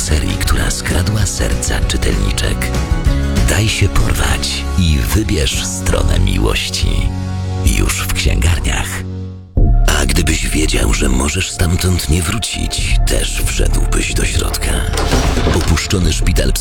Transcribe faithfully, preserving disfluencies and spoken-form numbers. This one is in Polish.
serii, która skradła serca czytelniczek. Daj się porwać i wybierz stronę miłości. Już w księgarniach. A gdybyś wiedział, że możesz stamtąd nie wrócić, też wszedłbyś do środka. Opuszczony szpital